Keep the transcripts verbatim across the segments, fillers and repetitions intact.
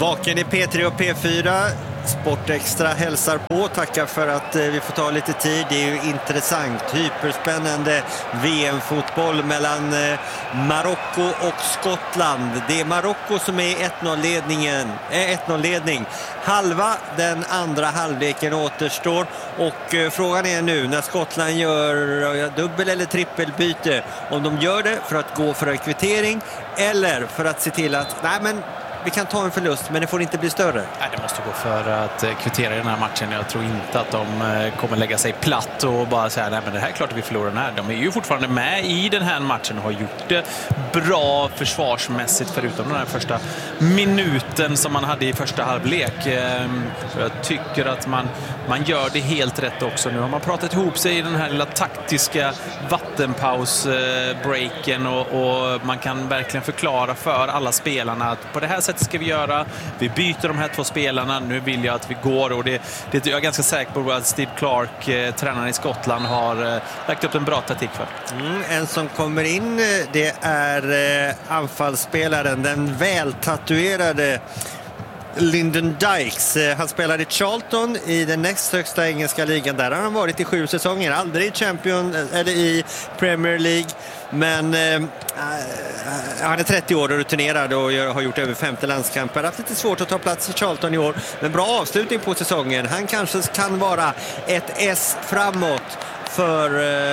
Vaken i P tre och P fyra. Sportextra hälsar på. Tackar för att vi får ta lite tid. Det är ju intressant. Hyperspännande V M-fotboll mellan Marocko och Skottland. Det är Marocko som är ett noll-ledningen. ett noll-ledning. Halva den andra halvleken återstår. Och frågan är nu när Skottland gör dubbel- eller trippelbyte. Om de gör det för att gå för en kvittering eller för att se till att nej men vi kan ta en förlust, men det får inte bli större. Nej, det måste gå för att kvittera i den här matchen. Jag tror inte att de kommer lägga sig platt och bara säga nej men det här är klart att vi förlorar den här. De är ju fortfarande med i den här matchen och har gjort det bra försvarsmässigt förutom den här första minuten som man hade i första halvlek. Jag tycker att man, man gör det helt rätt också. Nu har man pratat ihop sig i den här lilla taktiska vattenpaus-breaken och, och man kan verkligen förklara för alla spelarna att på det här sättet ska vi göra. Vi byter de här två spelarna. Nu vill jag att vi går och det, det jag är ganska säker på att Steve Clark, eh, tränaren i Skottland, har eh, lagt upp en bra taktik för. Mm, en som kommer in, det är eh, anfallsspelaren, den vältatuerade Lyndon Dykes. Han spelade i Charlton i den näst högsta engelska ligan. Där har han varit i sju säsonger. Aldrig i Champion eller i Premier League. Men eh, han är trettio år och rutinerad och har gjort över femtio landskamper. Han har haft lite svårt att ta plats i Charlton i år. Men bra avslutning på säsongen. Han kanske kan vara ett S framåt för,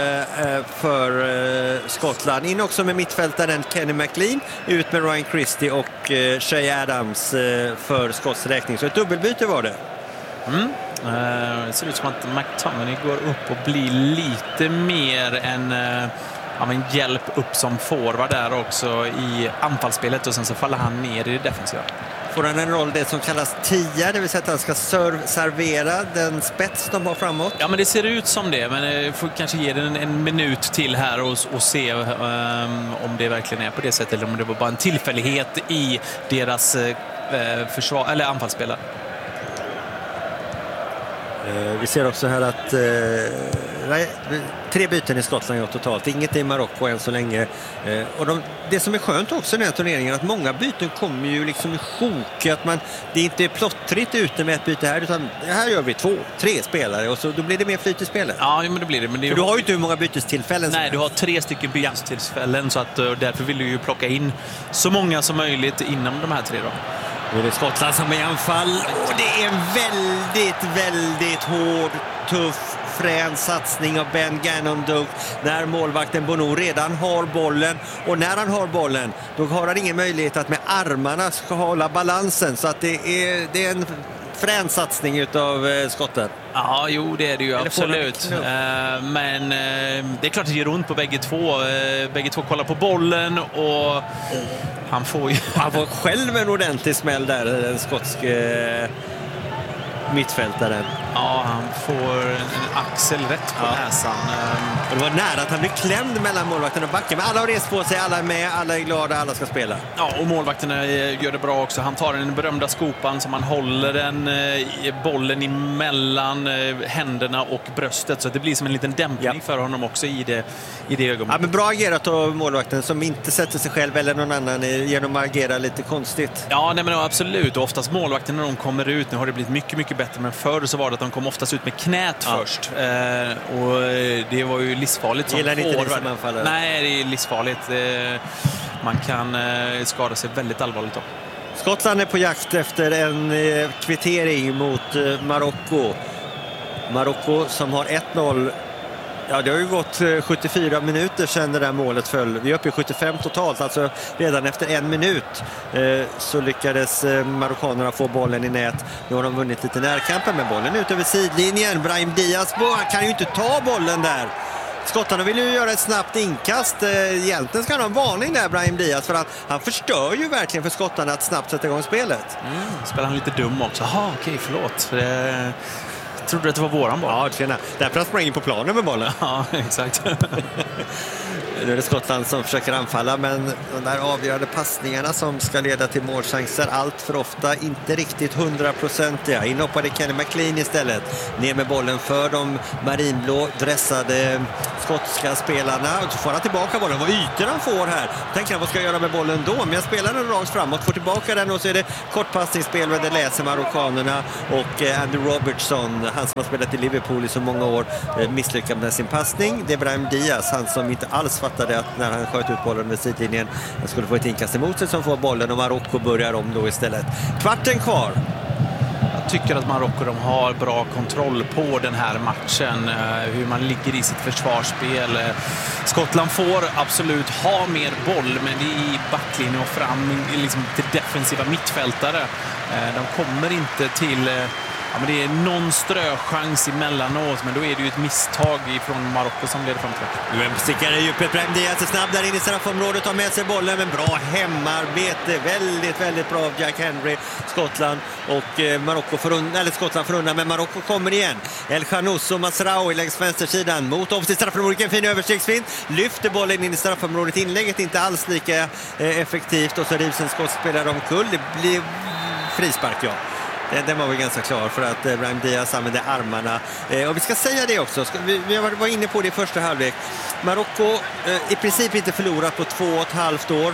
för Skottland. In också med mittfältaren Kenny McLean. Ut med Ryan Christie och Shay Adams för Skotts räkning. Så ett dubbelbyte var det. Mm. Det ser ut som att McTominay går upp och blir lite mer en, ja, en hjälp upp som forward där också i anfallsspelet. Och sen så faller han ner i det defensiva. Får han en roll det som kallas tia, det vill säga att han ska serv- servera den spets de har framåt? Ja, men det ser ut som det, men jag får kanske ge den en, en minut till här och, och se um, om det verkligen är på det sättet eller om det var bara en tillfällighet i deras uh, försvar, eller anfallsspelare. Vi ser också här att eh, nej, tre byten i Skottland totalt. Inget i Marocko än så länge. Eh, och de, det som är skönt också i den här turneringen är att många byten kommer ju liksom i sjok. Att man, det är inte plottrigt ute med ett byte här, utan här gör vi två, tre spelare och så då blir det mer flyt i spelet. Ja, men det blir det. Men det är... du har ju inte hur många bytestillfällen. Nej, du har tre stycken bytestillfällen så att därför vill du ju plocka in så många som möjligt inom de här tre då. Nu är det Skottland som är i anfall och det är en väldigt, väldigt hård, tuff, frän satsning av Ben Gannon när målvakten Bono redan har bollen. Och när han har bollen, då har han ingen möjlighet att med armarna ska hålla balansen. Så att det är, det är en frän satsning utav eh, skotten. Ja, jo, det är det ju absolut. Uh, men uh, det är klart att det gör ont på bägge två. Uh, bägge två kollar på bollen och uh, han får ju... han får själv en ordentlig smäll där, den skotske uh, mittfältaren. Ja, han får en axel rätt på ja. näsan. Och det var nära att han blev klämd mellan målvakten och backen. Men alla har rest på sig, alla är med, alla är glada, alla ska spela. Ja, och målvakterna gör det bra också. Han tar den berömda skopan som han håller den bollen emellan händerna och bröstet. Så det blir som en liten dämpning ja. för honom också i det, i det ögonblicket. Ja, men bra agerat av målvakten som inte sätter sig själv eller någon annan genom att agera lite konstigt. Ja, nej, men absolut. Och oftast målvakten när de kommer ut, nu har det blivit mycket, mycket bättre. Men förr så var det att de kom oftast ut med knät ja. först. Eh, och det var ju livsfarligt. Gillar inte det som anfallare? Nej, det är livsfarligt. Eh, man kan eh, skada sig väldigt allvarligt då. Skottland är på jakt efter en eh, kvittering mot eh, Marocko. Marocko som har ett noll. Ja, det har ju gått sjuttiofyra minuter sedan det där målet föll. Vi är uppe i sjuttiofem totalt, alltså redan efter en minut eh, så lyckades eh, marockanerna få bollen i nät. Nu har de vunnit lite närkampen med bollen ut över sidlinjen. Brahim Diaz, han kan ju inte ta bollen där. Skottarna vill ju göra ett snabbt inkast. Egentligen ska han ha en varning där, Brahim Diaz, för att han förstör ju verkligen för skottarna att snabbt sätta igång spelet. Mm, spelar han lite dum också. Jaha, okej, förlåt. För det... Jag trodde att det var våran boll. Ja, tjena. Därför han sprang in på planen med bollen. Ja, exakt. Nu är det Skottland som försöker anfalla, men de där avgörande passningarna som ska leda till målchanser allt för ofta inte riktigt hundraprocentiga. Inhoppade Kenny McLean istället. Ner med bollen för de marinblå dressade skotska spelarna. Och så får han tillbaka bollen. Vad ytor han får här. Tänker han, vad ska jag göra med bollen då? Men jag spelar den rakt framåt, får tillbaka den och så är det kortpassningsspel, men det läser marockanerna. Och Andy Robertson, han som har spelat i Liverpool i så många år, misslyckade med sin passning. Det är Brahim Diaz, han som inte alls fattade att när han sköt ut bollen med sidlinjen han skulle få ett inkast emot sig som får bollen, och Marocko börjar om då istället. Kvarten kvar. Jag tycker att Marocko, de har bra kontroll på den här matchen, hur man ligger i sitt försvarsspel. Skottland får absolut ha mer boll, men det är i backlinjen och fram liksom till defensiva mittfältare. De kommer inte till... Ja, men det är någon ströchans emellanåt, men då är det ju ett misstag från Marocko som leder fram till det. Nu en stickare i djupet. Brahim Diaz är snabb där in i straffområdet, tar med sig bollen, men bra hemarbete. Väldigt, väldigt bra av Jack Henry, Skottland. Och eh, Marocko för undan, eller Skottland för undan, men Marocko kommer igen. El Khanous och Masraoui längs vänstersidan mot offensivt straffområdet. En fin överstegsfint. Lyfter bollen in i straffområdet. Inlägget inte alls lika eh, effektivt, och så rivs en skottspelare omkull. Det blir frispark, ja. Den var väl ganska klar för att Brahim Diaz använde armarna. Och vi ska säga det också, vi var inne på det i första halvlek. Marocko i princip inte förlorat på två och ett halvt år.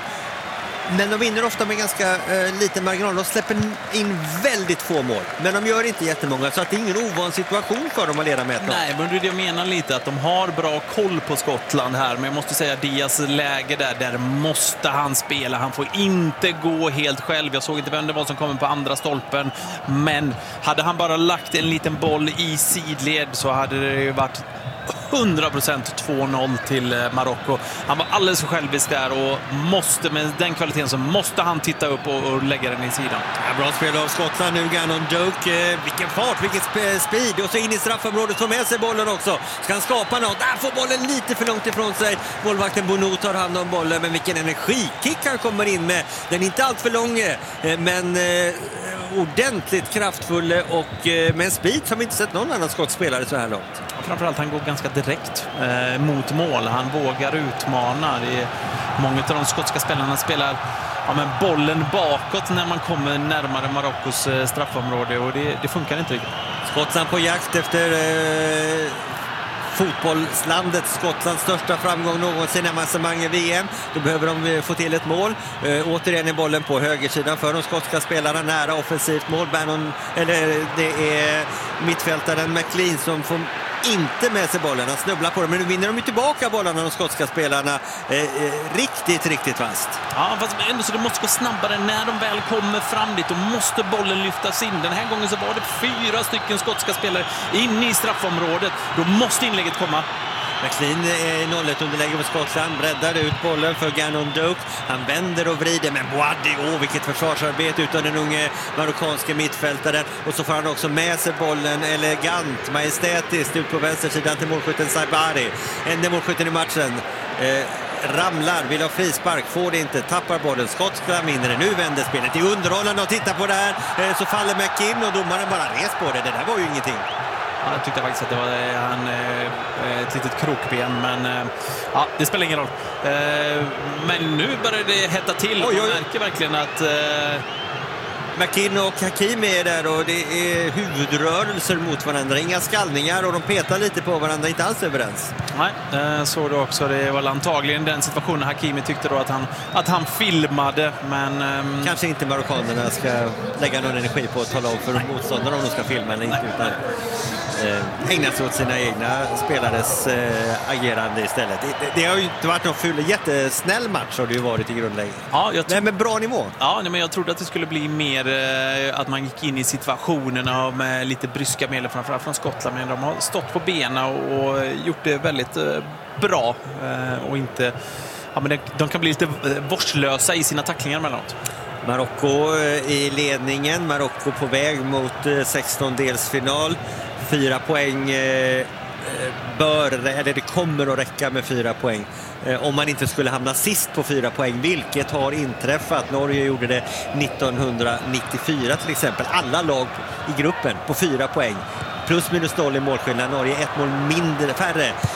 Men de vinner ofta med ganska eh, liten marginal. De släpper in väldigt få mål. Men de gör inte jättemånga, så att det är ingen ovan situation för dem att leda med ett lag. Nej, men det är det jag menar lite, att de har bra koll på Skottland här. Men jag måste säga, Diaz läge där, där måste han spela. Han får inte gå helt själv. Jag såg inte vem det var som kommer på andra stolpen. Men hade han bara lagt en liten boll i sidled så hade det ju varit hundra procent två noll till Marocko. Han var alldeles för självisk där, och måste, med den kvaliteten så måste han titta upp och, och lägga den i sidan. Ja, bra spel av Skottland nu, Gannon Doak. Eh, vilken fart, vilken sp- speed. Och så in i straffområdet, får med sig bollen också. Ska han skapa något? Där får bollen lite för långt ifrån sig. Målvakten Bono tar hand om bollen, men vilken energikick han kommer in med. Den är inte allt för lång, eh, men eh, ordentligt kraftfull och eh, med en speed som vi inte sett någon annan skottspelare så här långt. Framförallt han går ganska direkt eh, mot mål. Han vågar utmana. Det är, många av de skotska spelarna spelar ja, men bollen bakåt när man kommer närmare Marockos eh, straffområde, och det, det funkar inte riktigt. Skottland på jakt efter eh, fotbollslandet Skottlands största framgång någonsin i avancemang i V M. Då behöver de få till ett mål. Eh, återigen är bollen på högersidan för de skotska spelarna, nära offensivt mål. Bannon, eller det är mittfältaren McLean som får inte med sig bollen. Han snubblar på dem, men nu vinner de ju tillbaka bollarna, de skotska spelarna. Eh, eh, riktigt, riktigt fast. Ja, fast ändå så det måste gå snabbare när de väl kommer fram dit. Då måste bollen lyftas in. Den här gången så var det fyra stycken skotska spelare inne i straffområdet. Då måste inlägget komma. McLean är i noll ett underläge för Skottland, breddar ut bollen för Gannon Doak. Han vänder och vrider, men Boadi, åh vilket försvarsarbete utan den unge marockanske mittfältaren. Och så får han också med sig bollen elegant, majestätiskt ut på vänstersidan till målskytten Saibari. Enda målskytten i matchen. Eh, ramlar, vill ha frispark, får det inte, tappar bollen. Skottland vinner det. Nu vänder spelet i underhållande och tittar på det här. Eh, så faller McKinn och domaren bara res på det. Det där var ju ingenting. Ja, jag tyckte faktiskt att det var han, eh, ett litet krokben, men eh, ja, det spelar ingen roll. Eh, men nu börjar det hetta till. Oj, oj, oj. Man märker verkligen att... Eh... McKinn och Hakimi är där, och det är huvudrörelser mot varandra. Inga skallningar, och de petar lite på varandra, inte alls överens. Nej, eh, så då också. Det var antagligen den situationen Hakimi tyckte då att han, att han filmade, men... Ehm... Kanske inte marockanerna ska lägga någon energi på att tala om för motståndarna om de ska filma eller inte, utan eh, ägna sig åt sina egna spelares eh, agerande istället. Det, det har ju inte varit någon full, jättesnäll match har det ju varit i grundläge. Ja, jag Nej, men bra nivå. Ja, men jag trodde att det skulle bli mer eh, att man gick in i situationerna med lite bryska medel framförallt från Skottland, men de har stått på benen och, och gjort det väldigt eh, bra eh, och inte... Ja, men de, de kan bli lite vårdslösa i sina tacklingar emellanåt. Marocko i ledningen. Marocko på väg mot sextondelsfinal. Fyra poäng eh, bör, eller det kommer att räcka med fyra poäng. Eh, om man inte skulle hamna sist på fyra poäng, vilket har inträffat. Norge gjorde det nittonhundranittiofyra till exempel. Alla lag i gruppen på fyra poäng. Plus minus noll i målskillnad. Norge ett mål mindre, färre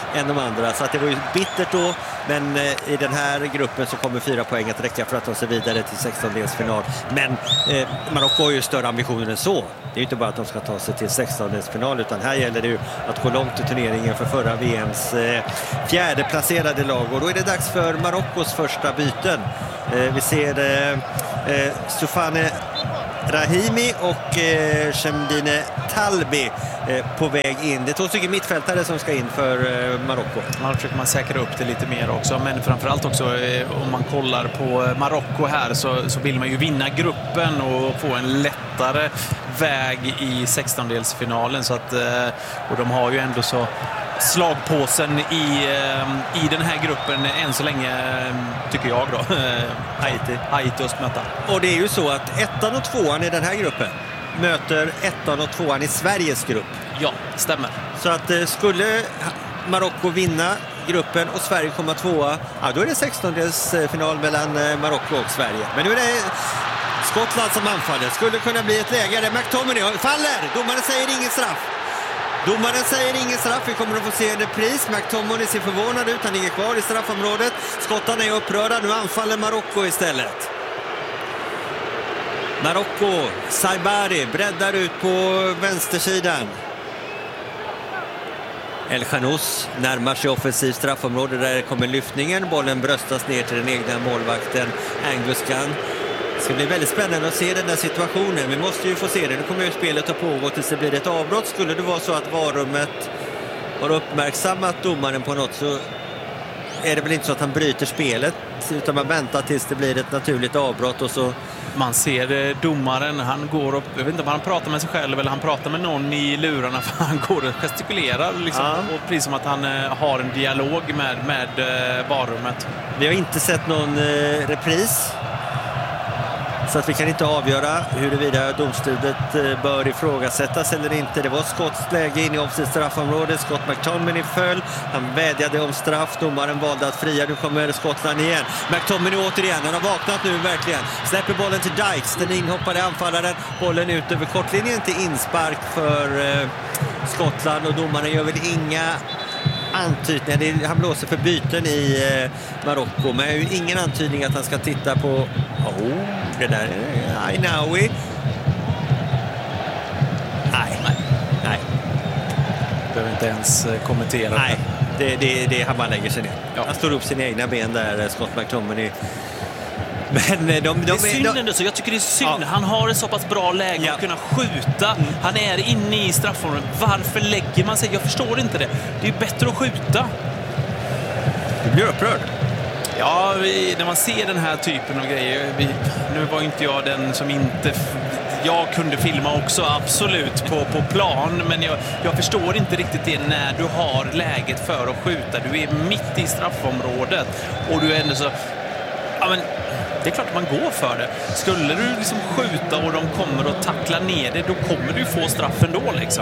än de andra. Så att det var ju bittert då, men i den här gruppen så kommer fyra poäng att räcka för att ta sig vidare till sextondelsfinal. Men eh, Marocko har ju större ambitioner än så. Det är ju inte bara att de ska ta sig till sextondelsfinal, utan här gäller det ju att gå långt i turneringen för förra V M:s eh, fjärde placerade lag. Och då är det dags för Marockos första byten. Eh, vi ser eh, eh, Soufane Rahimi och eh, Chemdine Talbi eh, på väg in. Det är två stycken mittfältare som ska in för eh, Marocko. Man försöker man säkra upp det lite mer också, men framförallt också eh, om man kollar på Marocko här så, så vill man ju vinna gruppen och få en lättare väg i sextondelsfinalen, så att, eh, och de har ju ändå så slagpåsen i, i den här gruppen än så länge, tycker jag då. Haiti. Haiti och möta. Och det är ju så att ettan och tvåan i den här gruppen möter ettan och tvåan i Sveriges grupp. Ja, stämmer. Så att skulle Marocko vinna gruppen och Sverige komma tvåa, ja, då är det sextondelsfinal mellan Marocko och Sverige. Men nu är det Skottland som anfaller. Skulle kunna bli ett läge där McTominay faller. Domaren säger ingen straff. Domaren säger ingen straff. Vi kommer att få se en repris. McTominay ser förvånad ut. Han ligger kvar i straffområdet. Skottarna är upprörda. Nu anfaller Marocko istället. Marocko, Saibari breddar ut på vänstersidan. El Khanous närmar sig offensiv straffområde. Där kommer lyftningen. Bollen bröstas ner till den egna målvakten Angus Gunn. Det ska bli väldigt spännande att se den där situationen. Vi måste ju få se det. Nu kommer ju spelet att pågå tills det blir ett avbrott. Skulle det vara så att varummet har uppmärksammat domaren på något, så är det väl inte så att han bryter spelet, utan man väntar tills det blir ett naturligt avbrott. Och så man ser domaren, han går upp, jag vet inte om han pratar med sig själv eller han pratar med någon i lurarna, för han går och gestikulerar liksom, ja. Och precis som att han har en dialog med, med varummet. Vi har inte sett någon eh, repris, så att vi kan inte avgöra huruvida domslutet bör ifrågasättas eller inte. Det var Skotts läge in i offensivt straffområde. Scott McTominay föll. Han vädjade om straff. Domaren valde att fria. Nu kommer Skottland igen. McTominay återigen. Han har vaknat nu verkligen. Släpper bollen till Dykes. Den inhoppade anfallaren. Bollen ut över kortlinjen till inspark för eh, Skottland. Och domaren gör väl inga antydningar. Han blåser för byten i eh, Marocko. Men ju ingen antydning att han ska titta på... Oh, det där är Ainaoui. Nej, nej, nej. Behöver inte ens kommentera. Nej, det, det, det han bara lägger sig ner. Ja. Han slår upp sina egna ben där, Scott McTominay. Men de, de, de, det är synd de, ändå, så jag tycker det är synd. Ja. Han har ett så pass bra läge ja. att kunna skjuta. Mm. Han är inne i straffområdet. Varför lägger man sig? Jag förstår inte det. Det är bättre att skjuta. Du blir upprörd. Ja, vi, när man ser den här typen av grejer, vi, nu var inte jag den som inte... Jag kunde filma också, absolut, på, på plan, men jag, jag förstår inte riktigt det när du har läget för att skjuta. Du är mitt i straffområdet och du är ändå så... Ja, men det är klart man går för det. Skulle du liksom skjuta och de kommer att tackla ner det, då kommer du få straffen då liksom.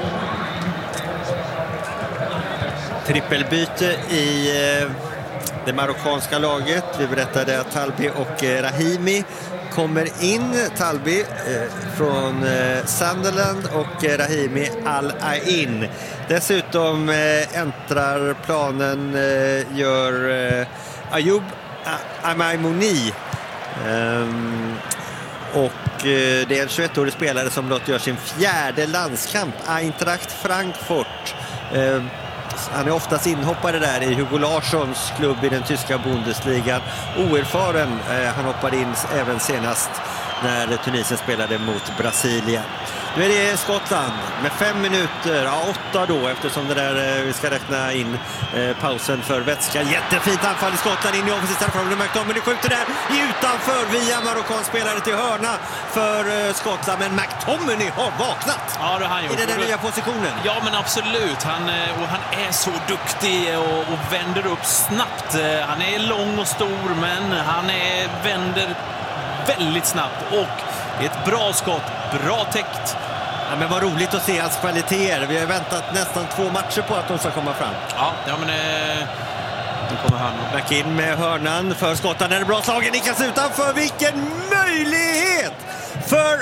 Trippelbyte i... Eh... det marockanska laget. Vi berättade att Talbi och eh, Rahimi kommer in. Talbi eh, från eh, Sunderland och eh, Rahimi Al-Ain. Dessutom eh, äntrar planen, eh, gör eh, Ayoub Amaimouni. Um, och eh, det är en tjugoett-årig spelare som blott gör sin fjärde landskamp. Eintracht Frankfurt. Eh, Han är oftast inhoppare där i Hugo Larssons klubb i den tyska Bundesligan. Oerfaren. Eh, han hoppade in även senast när Tunisien spelade mot Brasilien. Nu är det Skottland med fem minuter, ja åtta då, eftersom det där, vi ska räkna in eh, pausen för vätska. Jättefint anfall i Skottland in i offensivt straffområde. McTominay skjuter där utanför via marockansk spelare till hörna för eh, Skottland. Men McTominay har vaknat. Ja, det har han gjort. I den där nya positionen. Ja, men absolut. Han, och han är så duktig och, och vänder upp snabbt. Han är lång och stor, men han är, vänder väldigt snabbt. Och det är ett bra skott, bra täckt. Ja, men vad roligt att se hans kvaliteter. Vi har väntat nästan två matcher på att de ska komma fram. Ja, ja men eh, nu kommer han. Back in med hörnan för Skottland. Det är bra slagen, nickas utanför. Vilken möjlighet för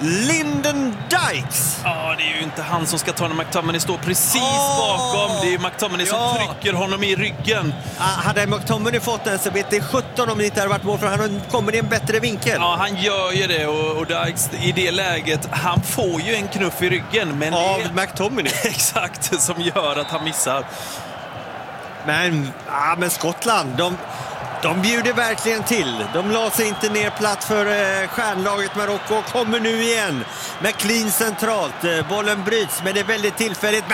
Lyndon Dykes. Ja, det är ju inte han som ska ta när McTominay står precis oh, bakom. Det är McTominay som ja. trycker honom i ryggen. Ah, hade McTominay fått den så vet det sjutton om det inte hade varit mål, för han kommer i en bättre vinkel. Ja, han gör ju det, och, och Dykes i det läget, han får ju en knuff i ryggen. Men av det är McTominay. exakt, som gör att han missar. Men, ah, men Skottland, de... De bjuder verkligen till. De la sig inte ner platt för eh, stjärnlaget Marocko. Kommer nu igen med clean centralt. Eh, bollen bryts, men det är väldigt tillfälligt.